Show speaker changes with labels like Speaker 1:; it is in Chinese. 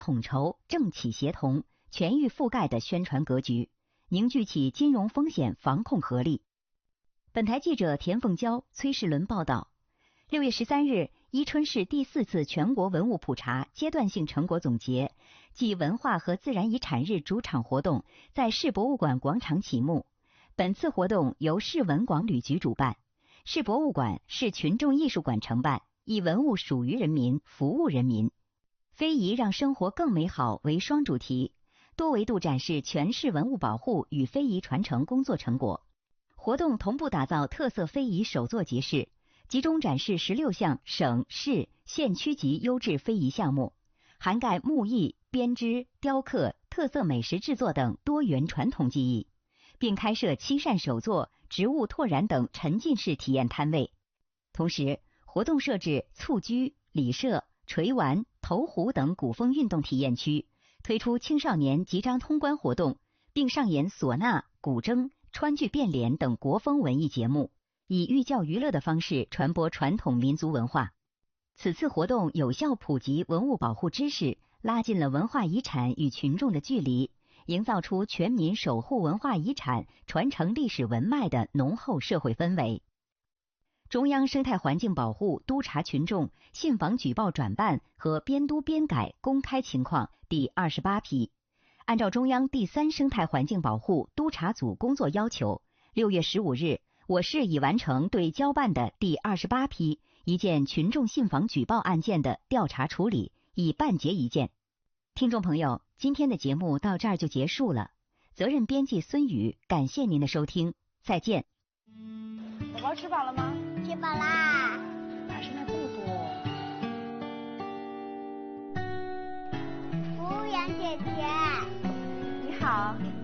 Speaker 1: 统筹、政企协同、全域覆盖的宣传格局，凝聚起金融风险防控合力。本台记者田凤娇、崔世伦报道。6月13日，伊春市第4次全国文物普查阶段性成果总结暨文化和自然遗产日主场活动在市博物馆广场启幕。本次活动由市文广旅局主办，市博物馆、市群众艺术馆承办，以文物属于人民，服务人民。非遗让生活更美好为双主题，多维度展示全市文物保护与非遗传承工作成果。活动同步打造特色非遗手作集市，集中展示16项省市县区级优质非遗项目，涵盖木艺、编织、雕刻、特色美食制作等多元传统技艺，并开设漆扇手作、植物拓染等沉浸式体验摊位。同时，活动设置蹴鞠、礼射、锤丸、投壶等古风运动体验区，推出青少年集章通关活动，并上演唢呐、古筝、川剧变脸等国风文艺节目，以寓教于乐的方式传播传统民族文化。此次活动有效普及文物保护知识，拉近了文化遗产与群众的距离，营造出全民守护文化遗产、传承历史文脉的浓厚社会氛围。中央生态环境保护督查群众信访举报转办和编督编改公开情况第28批。按照中央第3生态环境保护督查组工作要求，6月15日，我市已完成对交办的第28批一件群众信访举报案件的调查处理，已办结一件。听众朋友，今天的节目到这儿就结束了。责任编辑孙宇，感谢您的收听，再见。
Speaker 2: 宝宝吃饱了吗？
Speaker 3: 吃饱啦。
Speaker 2: 还是那布布。
Speaker 3: 服务员姐姐，
Speaker 2: 你好。